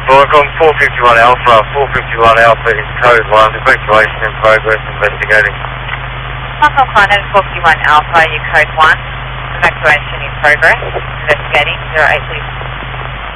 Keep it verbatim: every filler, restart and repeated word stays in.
Broadcom four fifty-one Alpha, four fifty-one Alpha is code one, evacuation in progress, investigating. Hong Kong London four fifty-one Alpha, you code one, evacuation in progress, investigating zero eight three.